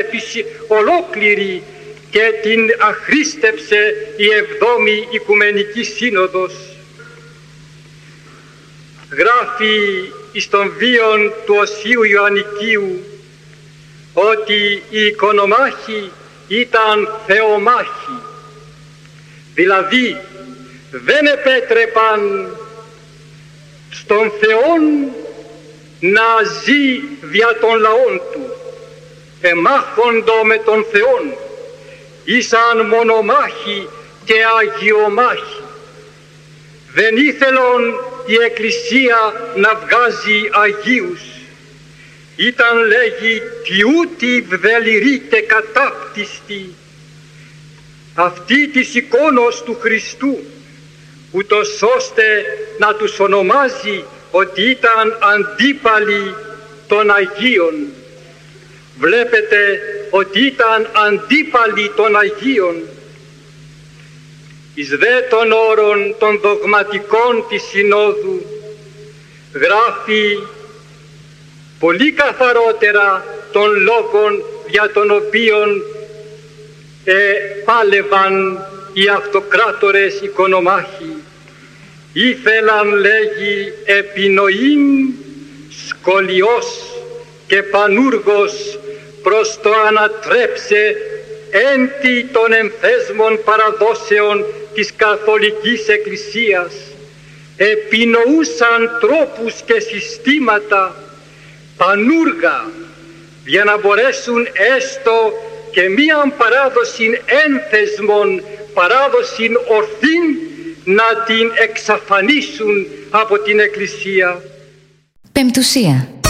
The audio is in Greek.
ολόκληρη και την αχρίστεψε η 7η Οικουμενική Σύνοδος. Γράφει εις τον βίον του Οσίου Ιωαννικίου ότι οι οικονομάχοι ήταν θεομάχοι, δηλαδή δεν επέτρεπαν στον Θεόν να ζει δια των λαών του, εμάχοντο με τον Θεόν, ήσαν μονομάχοι και αγιομάχοι. Δεν ήθελον η Εκκλησία να βγάζει Αγίους. Ήταν, λέγει, τιούτη βδεληρείτε κατάπτυστη αυτή της εικόνος του Χριστού, ούτως ώστε να τους ονομάζει ότι ήταν αντίπαλοι των Αγίων. Βλέπετε ότι ήταν αντίπαλοι των Αγίων. Εις δε των όρων των δογματικών της Συνόδου γράφει πολύ καθαρότερα των λόγων για τον οποίον πάλευαν οι αυτοκράτορες οικονομάχοι. Ήθελαν, λέγει, επινοήν σκολιός και πανούργος προς το ανατρέψε έντι των εμφέσμων παραδόσεων της Καθολικής Εκκλησίας. Επινοούσαν τρόπους και συστήματα πανούργα για να μπορέσουν έστω και μίαν παράδοση ένθεσμων, παράδοση ορθήν, να την εξαφανίσουν από την Εκκλησία. Πεμπτουσία.